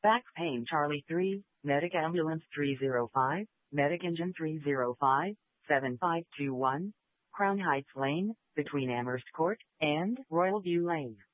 Back Pain Charlie 3, Medic Ambulance 305, Medic Engine 305, 7521, Crown Heights Lane, between Amherst Court and Royal View Lane.